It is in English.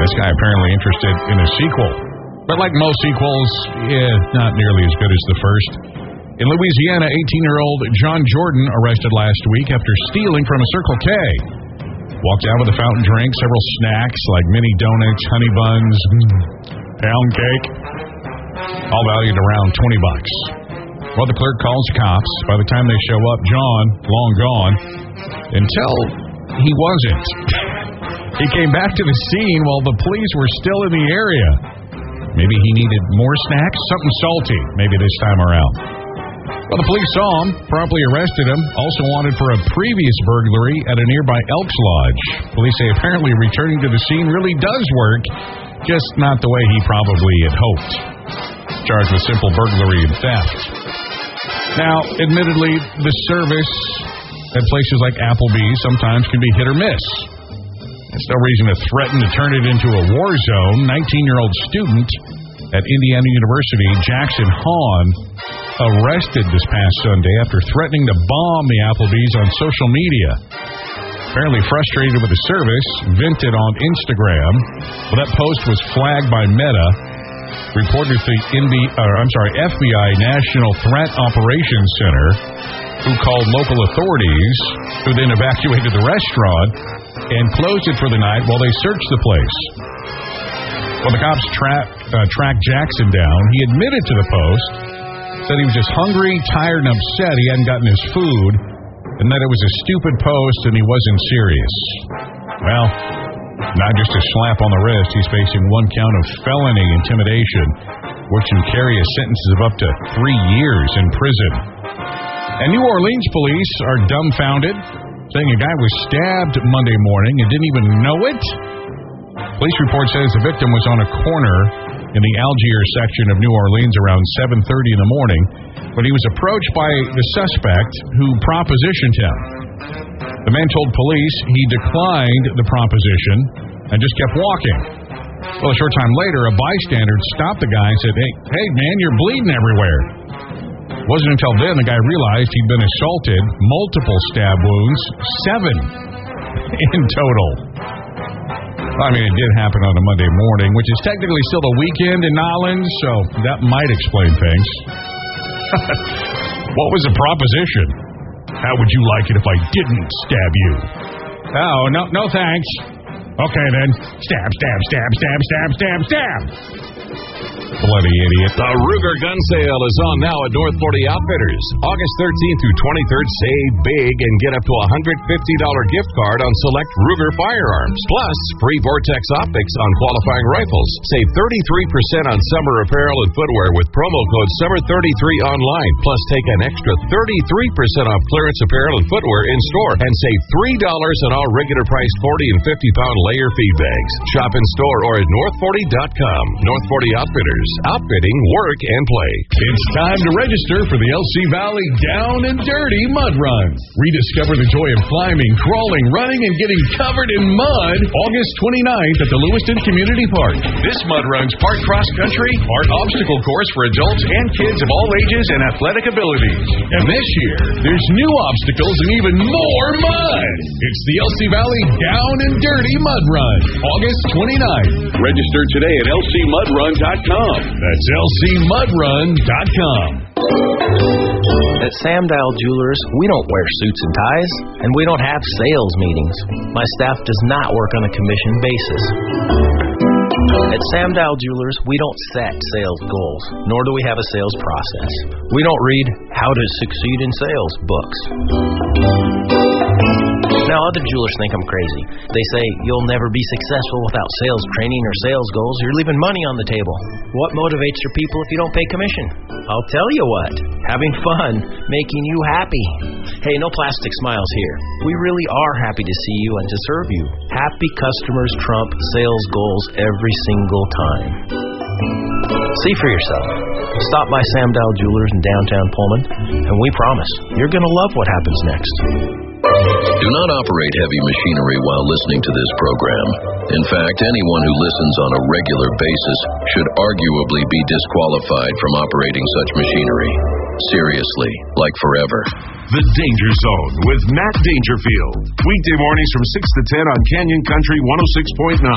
This guy apparently interested in a sequel. But like most sequels, not nearly as good as the first. In Louisiana, 18-year-old John Jordan arrested last week after stealing from a Circle K. Walked out with a fountain drink, several snacks like mini donuts, honey buns, pound cake, all valued around $20. Well, the clerk calls the cops. By the time they show up, John, long gone, until he wasn't. He came back to the scene while the police were still in the area. Maybe he needed more snacks, something salty, maybe this time around. Well, the police saw him, promptly arrested him, also wanted for a previous burglary at a nearby Elks Lodge. Police say apparently returning to the scene really does work, just not the way he probably had hoped. Charged with simple burglary and theft. Now, admittedly, the service at places like Applebee's sometimes can be hit or miss. There's no reason to threaten to turn it into a war zone. 19-year-old student at Indiana University, Jackson Hahn, arrested this past Sunday after threatening to bomb the Applebee's on social media. Apparently frustrated with the service, vented on Instagram. Well, that post was flagged by Meta. Reported to the FBI National Threat Operations Center, who called local authorities, who then evacuated the restaurant and closed it for the night while they searched the place. Well, the cops tracked Jackson down. He admitted to the post, said he was just hungry, tired, and upset he hadn't gotten his food, and that it was a stupid post and he wasn't serious. Well, not just a slap on the wrist, he's facing one count of felony intimidation, which can carry a sentence of up to 3 years in prison. And New Orleans police are dumbfounded, saying a guy was stabbed Monday morning and didn't even know it. Police report says the victim was on a corner in the Algiers section of New Orleans around 7:30 in the morning, but he was approached by the suspect who propositioned him. The man told police he declined the proposition and just kept walking. Well, a short time later, a bystander stopped the guy and said, Hey, man, you're bleeding everywhere. It wasn't until then the guy realized he'd been assaulted, multiple stab wounds, 7 in total. I mean, it did happen on a Monday morning, which is technically still the weekend in Nolens, so that might explain things. What was the proposition? How would you like it if I didn't stab you? Oh, no thanks. Okay, then. Stab, stab, stab, stab, stab, stab, stab. Bloody idiot. The Ruger gun sale is on now at North 40 Outfitters. August 13th through 23rd, save big and get up to a $150 gift card on select Ruger firearms. Plus, free Vortex optics on qualifying rifles. Save 33% on summer apparel and footwear with promo code SUMMER33 online. Plus, take an extra 33% off clearance apparel and footwear in store. And save $3 on all regular priced 40 and 50-pound layer feed bags. Shop in store or at North40.com. North 40 Outfitters. Outfitting, work, and play. It's time to register for the LC Valley Down and Dirty Mud Run. Rediscover the joy of climbing, crawling, running, and getting covered in mud August 29th at the Lewiston Community Park. This mud run's part cross-country, part obstacle course for adults and kids of all ages and athletic abilities. And this year, there's new obstacles and even more mud. It's the LC Valley Down and Dirty Mud Run, August 29th. Register today at lcmudrun.com. That's lcmudrun.com. At Sam Dowell Jewelers, we don't wear suits and ties, and we don't have sales meetings. My staff does not work on a commission basis. At Sam Dowell Jewelers, we don't set sales goals, nor do we have a sales process. We don't read How to Succeed in Sales books. Now, other jewelers think I'm crazy. They say, you'll never be successful without sales training or sales goals. You're leaving money on the table. What motivates your people if you don't pay commission? I'll tell you what. Having fun, making you happy. Hey, no plastic smiles here. We really are happy to see you and to serve you. Happy customers trump sales goals every single time. See for yourself. Stop by Sam Dowell Jewelers in downtown Pullman, and we promise you're going to love what happens next. Do not operate heavy machinery while listening to this program. In fact, anyone who listens on a regular basis should arguably be disqualified from operating such machinery. Seriously, like forever. The Danger Zone with Matt Dangerfield. Weekday mornings from 6 to 10 on Canyon Country 106.9.